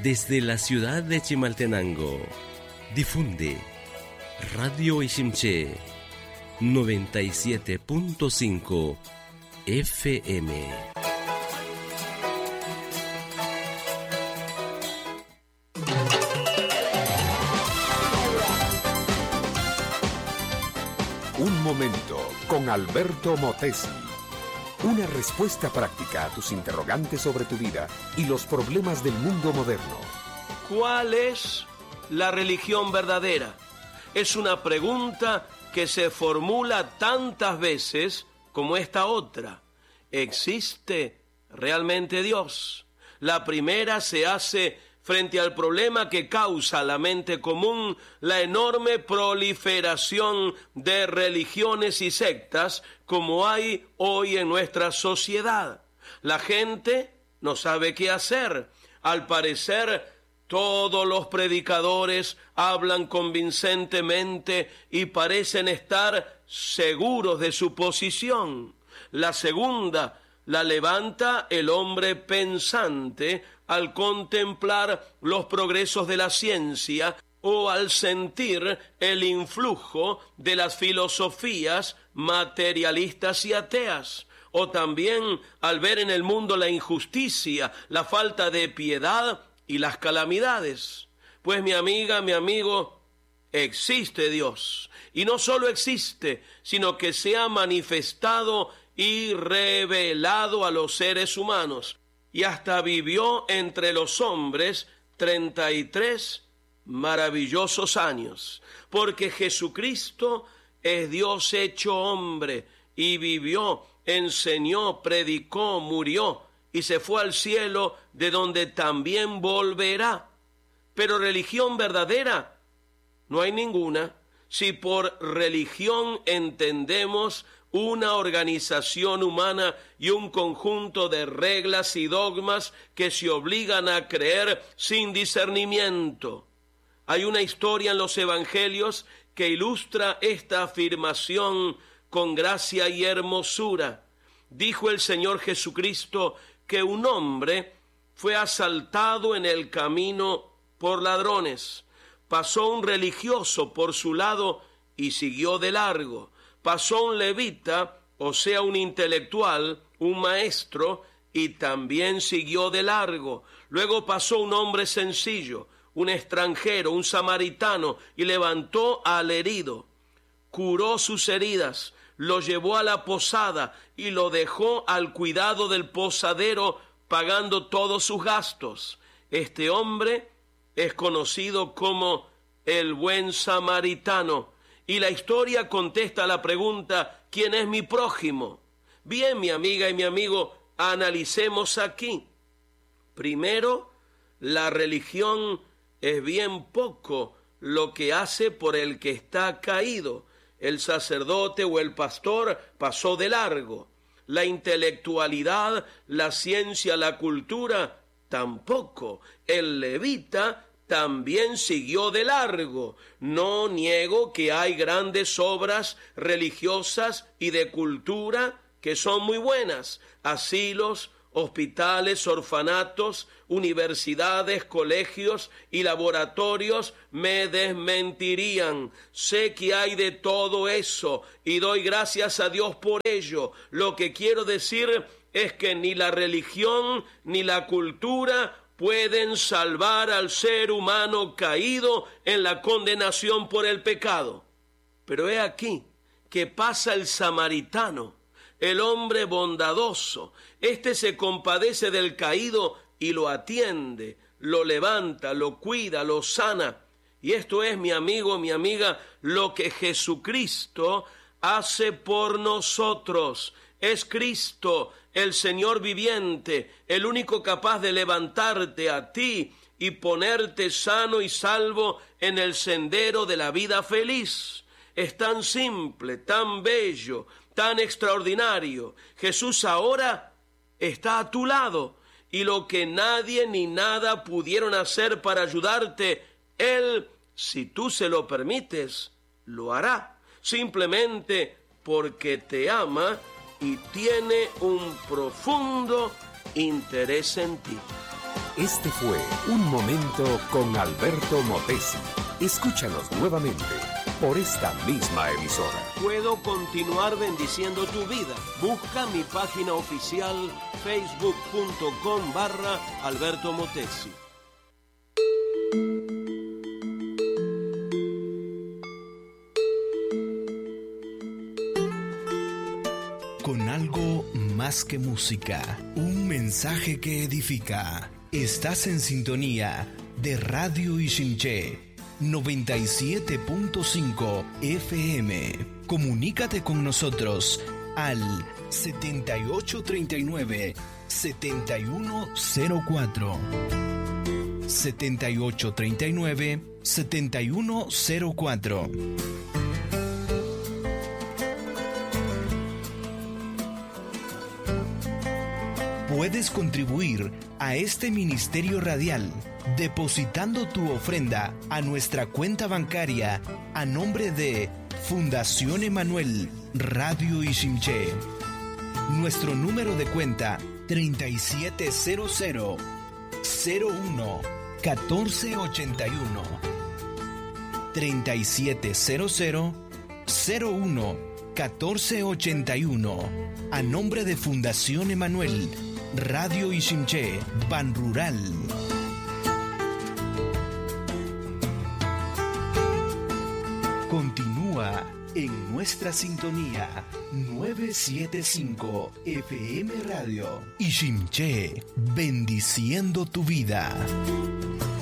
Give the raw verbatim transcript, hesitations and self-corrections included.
Desde la ciudad de Chimaltenango, difunde Radio Iximché noventa y siete punto cinco F M. Un momento con Alberto Motesi. Una respuesta práctica a tus interrogantes sobre tu vida y los problemas del mundo moderno. ¿Cuál es la religión verdadera? Es una pregunta que se formula tantas veces como esta otra. ¿Existe realmente Dios? La primera se hace frente al problema que causa a la mente común la enorme proliferación de religiones y sectas como hay hoy en nuestra sociedad. La gente no sabe qué hacer. Al parecer, todos los predicadores hablan convincentemente y parecen estar seguros de su posición. La segunda la levanta el hombre pensante al contemplar los progresos de la ciencia o al sentir el influjo de las filosofías materialistas y ateas, o también al ver en el mundo la injusticia, la falta de piedad y las calamidades. Pues mi amiga, mi amigo, existe Dios, y no solo existe, sino que se ha manifestado y revelado a los seres humanos, y hasta vivió entre los hombres treinta y tres maravillosos años, porque Jesucristo es Dios hecho hombre, y vivió, enseñó, predicó, murió, y se fue al cielo, de donde también volverá. Pero religión verdadera no hay ninguna. Si por religión entendemos una organización humana y un conjunto de reglas y dogmas que se obligan a creer sin discernimiento. Hay una historia en los evangelios que ilustra esta afirmación con gracia y hermosura. Dijo el Señor Jesucristo que un hombre fue asaltado en el camino por ladrones. Pasó un religioso por su lado y siguió de largo. Pasó un levita, o sea, un intelectual, un maestro, y también siguió de largo. Luego pasó un hombre sencillo, un extranjero, un samaritano, y levantó al herido, curó sus heridas, lo llevó a la posada y lo dejó al cuidado del posadero, pagando todos sus gastos. Este hombre es conocido como el buen samaritano. Y la historia contesta a la pregunta, ¿quién es mi prójimo? Bien, mi amiga y mi amigo, analicemos aquí. Primero, la religión es bien poco lo que hace por el que está caído. El sacerdote o el pastor pasó de largo. La intelectualidad, la ciencia, la cultura, tampoco. El levita también siguió de largo. No niego que hay grandes obras religiosas y de cultura que son muy buenas. Asilos, hospitales, orfanatos, universidades, colegios y laboratorios me desmentirían. Sé que hay de todo eso y doy gracias a Dios por ello. Lo que quiero decir es que ni la religión ni la cultura pueden salvar al ser humano caído en la condenación por el pecado. Pero he aquí que pasa el samaritano, el hombre bondadoso. Este se compadece del caído y lo atiende, lo levanta, lo cuida, lo sana. Y esto es, mi amigo, mi amiga, lo que Jesucristo hace por nosotros. Es Cristo, el Señor viviente, el único capaz de levantarte a ti y ponerte sano y salvo en el sendero de la vida feliz. Es tan simple, tan bello, tan extraordinario. Jesús ahora está a tu lado y lo que nadie ni nada pudieron hacer para ayudarte, Él, si tú se lo permites, lo hará. Simplemente porque te ama y tiene un profundo interés en ti. Este fue Un Momento con Alberto Motesi. Escúchanos nuevamente por esta misma emisora. Puedo continuar bendiciendo tu vida. Busca mi página oficial facebook.com barra Alberto Motesi. Con algo más que música, un mensaje que edifica. Estás en sintonía de Radio Iximché noventa y siete punto cinco F M. Comunícate con nosotros al setenta y ocho treinta y nueve setenta y uno cero cuatro. setenta y ocho treinta y nueve setenta y uno cero cuatro. Puedes contribuir a este ministerio radial depositando tu ofrenda a nuestra cuenta bancaria a nombre de Fundación Emanuel Radio Iximché. Nuestro número de cuenta treinta y siete cero cero cero uno catorce ochenta y uno. treinta y siete cero cero cero uno catorce ochenta y uno. A nombre de Fundación Emanuel Radio Iximché, Ban Rural. Continúa en nuestra sintonía novecientos setenta y cinco F M Radio. Iximché, bendiciendo tu vida.